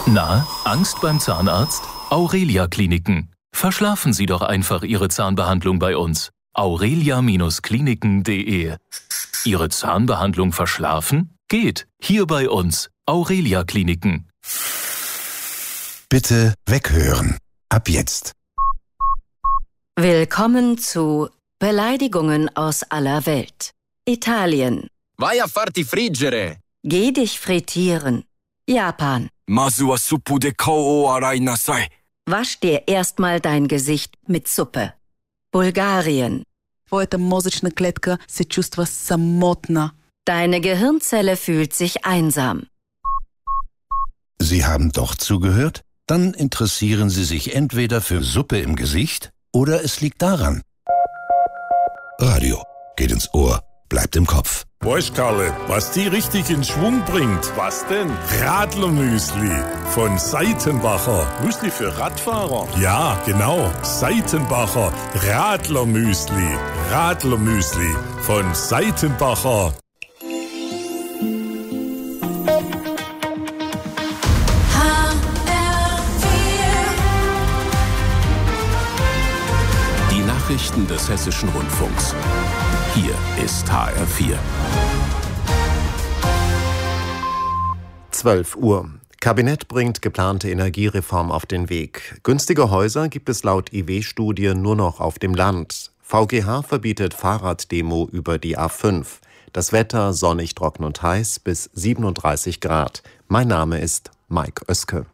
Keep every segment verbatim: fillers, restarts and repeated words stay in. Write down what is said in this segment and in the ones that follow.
Na, Angst beim Zahnarzt? Aurelia Kliniken. Verschlafen Sie doch einfach Ihre Zahnbehandlung bei uns. aurelia Kliniken punkt de. Ihre Zahnbehandlung verschlafen? Geht. Hier bei uns. Aurelia Kliniken. Bitte weghören. Ab jetzt. Willkommen zu Beleidigungen aus aller Welt. Italien. Vai a farti friggere. Geh dich frittieren. Japan. Mazu wa suppu de kou o arai nasai. Wasch dir erstmal dein Gesicht mit Suppe. Bulgarien. Твоята мозъчна клетка се чувства самотна. Deine Gehirnzelle fühlt sich einsam. Sie haben doch zugehört? Dann interessieren Sie sich entweder für Suppe im Gesicht oder es liegt daran. Radio geht ins Ohr, bleibt im Kopf. Weißt, Karle, was die richtig in Schwung bringt? Was denn? Radlermüsli von Seitenbacher. Müsli für Radfahrer? Ja, genau. Seitenbacher Radlermüsli. Radlermüsli von Seitenbacher. Die Nachrichten des Hessischen Rundfunks. Hier ist H R vier. zwölf Uhr. Kabinett bringt geplante Energiereform auf den Weg. Günstige Häuser gibt es laut I W-Studie nur noch auf dem Land. V G H verbietet Fahrraddemo über die A fünf. Das Wetter sonnig, trocken und heiß bis siebenunddreißig Grad. Mein Name ist Mike Oeske.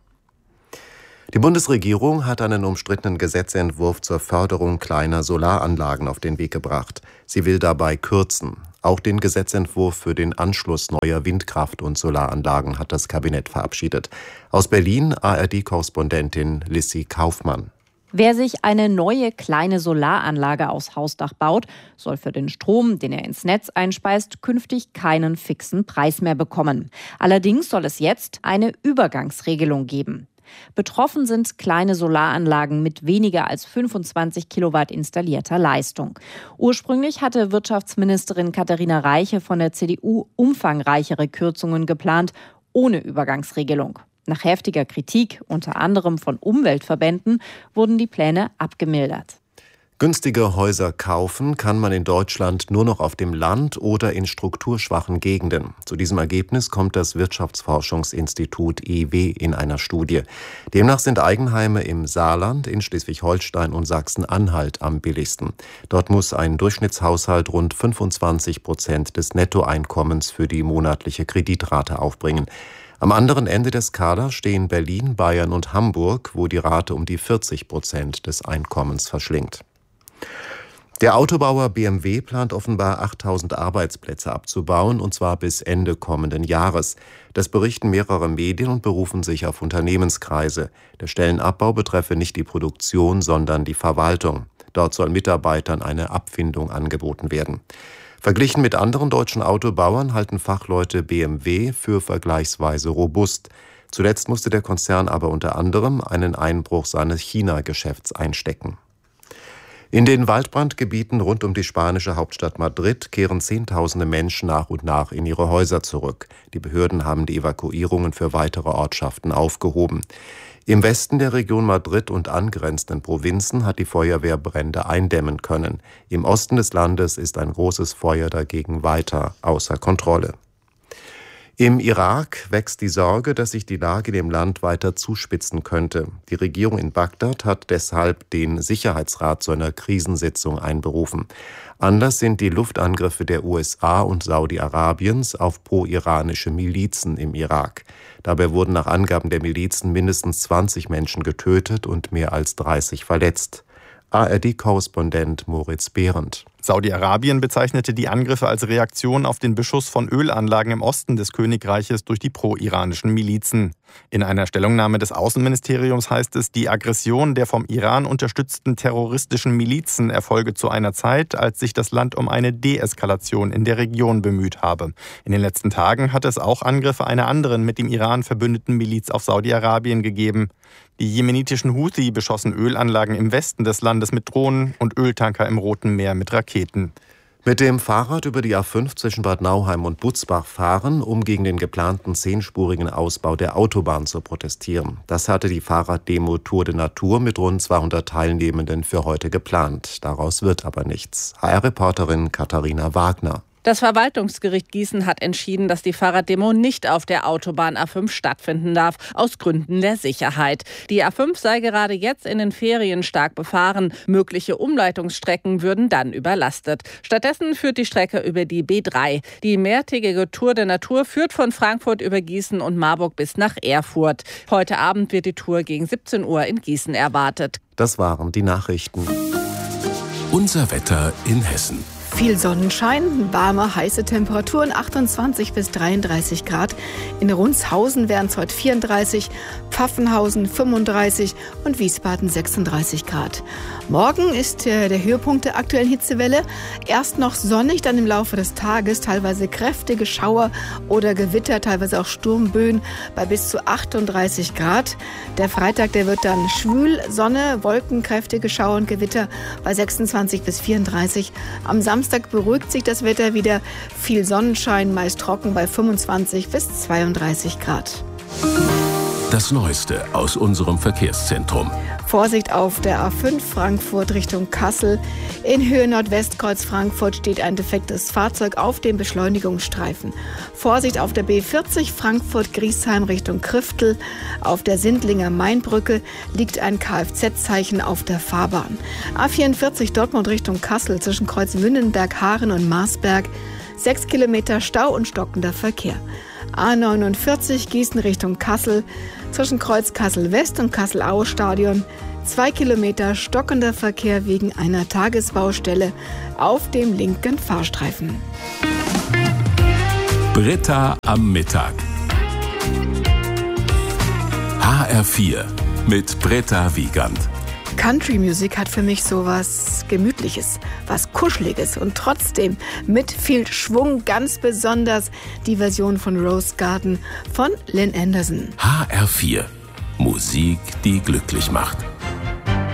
Die Bundesregierung hat einen umstrittenen Gesetzentwurf zur Förderung kleiner Solaranlagen auf den Weg gebracht. Sie will dabei kürzen. Auch den Gesetzentwurf für den Anschluss neuer Windkraft- und Solaranlagen hat das Kabinett verabschiedet. Aus Berlin A R D-Korrespondentin Lissy Kaufmann. Wer sich eine neue kleine Solaranlage aufs Hausdach baut, soll für den Strom, den er ins Netz einspeist, künftig keinen fixen Preis mehr bekommen. Allerdings soll es jetzt eine Übergangsregelung geben. Betroffen sind kleine Solaranlagen mit weniger als fünfundzwanzig Kilowatt installierter Leistung. Ursprünglich hatte Wirtschaftsministerin Katharina Reiche von der C D U umfangreichere Kürzungen geplant, ohne Übergangsregelung. Nach heftiger Kritik, unter anderem von Umweltverbänden, wurden die Pläne abgemildert. Günstige Häuser kaufen kann man in Deutschland nur noch auf dem Land oder in strukturschwachen Gegenden. Zu diesem Ergebnis kommt das Wirtschaftsforschungsinstitut E W in einer Studie. Demnach sind Eigenheime im Saarland, in Schleswig-Holstein und Sachsen-Anhalt am billigsten. Dort muss ein Durchschnittshaushalt rund fünfundzwanzig Prozent des Nettoeinkommens für die monatliche Kreditrate aufbringen. Am anderen Ende der Skala stehen Berlin, Bayern und Hamburg, wo die Rate um die vierzig Prozent des Einkommens verschlingt. Der Autobauer B M W plant offenbar achttausend Arbeitsplätze abzubauen, und zwar bis Ende kommenden Jahres. Das berichten mehrere Medien und berufen sich auf Unternehmenskreise. Der Stellenabbau betreffe nicht die Produktion, sondern die Verwaltung. Dort soll Mitarbeitern eine Abfindung angeboten werden. Verglichen mit anderen deutschen Autobauern halten Fachleute B M W für vergleichsweise robust. Zuletzt musste der Konzern aber unter anderem einen Einbruch seines China-Geschäfts einstecken. In den Waldbrandgebieten rund um die spanische Hauptstadt Madrid kehren Zehntausende Menschen nach und nach in ihre Häuser zurück. Die Behörden haben die Evakuierungen für weitere Ortschaften aufgehoben. Im Westen der Region Madrid und angrenzenden Provinzen hat die Feuerwehr Brände eindämmen können. Im Osten des Landes ist ein großes Feuer dagegen weiter außer Kontrolle. Im Irak wächst die Sorge, dass sich die Lage in dem Land weiter zuspitzen könnte. Die Regierung in Bagdad hat deshalb den Sicherheitsrat zu einer Krisensitzung einberufen. Anlass sind die Luftangriffe der U S A und Saudi-Arabiens auf pro-iranische Milizen im Irak. Dabei wurden nach Angaben der Milizen mindestens zwanzig Menschen getötet und mehr als dreißig verletzt. A R D-Korrespondent Moritz Behrendt. Saudi-Arabien bezeichnete die Angriffe als Reaktion auf den Beschuss von Ölanlagen im Osten des Königreiches durch die pro-iranischen Milizen. In einer Stellungnahme des Außenministeriums heißt es, die Aggression der vom Iran unterstützten terroristischen Milizen erfolge zu einer Zeit, als sich das Land um eine Deeskalation in der Region bemüht habe. In den letzten Tagen hat es auch Angriffe einer anderen mit dem Iran verbündeten Miliz auf Saudi-Arabien gegeben. Die jemenitischen Houthi beschossen Ölanlagen im Westen des Landes mit Drohnen und Öltanker im Roten Meer mit Raketen. Mit dem Fahrrad über die A fünf zwischen Bad Nauheim und Butzbach fahren, um gegen den geplanten zehnspurigen Ausbau der Autobahn zu protestieren. Das hatte die Fahrraddemo Tour de Natur mit rund zweihundert Teilnehmenden für heute geplant. Daraus wird aber nichts. H R-Reporterin Katharina Wagner. Das Verwaltungsgericht Gießen hat entschieden, dass die Fahrraddemo nicht auf der Autobahn A fünf stattfinden darf, aus Gründen der Sicherheit. Die A fünf sei gerade jetzt in den Ferien stark befahren. Mögliche Umleitungsstrecken würden dann überlastet. Stattdessen führt die Strecke über die B drei. Die mehrtägige Tour der Natur führt von Frankfurt über Gießen und Marburg bis nach Erfurt. Heute Abend wird die Tour gegen siebzehn Uhr in Gießen erwartet. Das waren die Nachrichten. Unser Wetter in Hessen. Viel Sonnenschein, warme, heiße Temperaturen, achtundzwanzig bis dreiunddreißig Grad. In Rundshausen wären es heute vierunddreißig, Pfaffenhausen fünfunddreißig und Wiesbaden sechsunddreißig Grad. Morgen ist äh, der Höhepunkt der aktuellen Hitzewelle. Erst noch sonnig, dann im Laufe des Tages teilweise kräftige Schauer oder Gewitter, teilweise auch Sturmböen bei bis zu achtunddreißig Grad. Der Freitag, der wird dann schwül, Sonne, Wolken, kräftige Schauer und Gewitter bei sechsundzwanzig bis vierunddreißig. Am Samstag beruhigt sich das Wetter wieder. Viel Sonnenschein, meist trocken bei fünfundzwanzig bis zweiunddreißig Grad. Das Neueste aus unserem Verkehrszentrum. Vorsicht auf der A fünf Frankfurt Richtung Kassel. In Höhe Nordwestkreuz Frankfurt steht ein defektes Fahrzeug auf dem Beschleunigungsstreifen. Vorsicht auf der B vierzig Frankfurt-Griesheim Richtung Kriftel. Auf der Sindlinger Mainbrücke liegt ein Kfz-Zeichen auf der Fahrbahn. A vierundvierzig Dortmund Richtung Kassel zwischen Kreuz Wünnenberg, Haaren und Marsberg. Sechs Kilometer Stau und stockender Verkehr. A neunundvierzig Gießen Richtung Kassel zwischen Kreuz Kassel-West und Kassel-Aue-Stadion. Zwei Kilometer stockender Verkehr wegen einer Tagesbaustelle auf dem linken Fahrstreifen. Britta am Mittag. H R vier mit Britta Wiegand. Country-Musik hat für mich so was Gemütliches, was Kuscheliges und trotzdem mit viel Schwung, ganz besonders die Version von Rose Garden von Lynn Anderson. H R vier. Musik, die glücklich macht.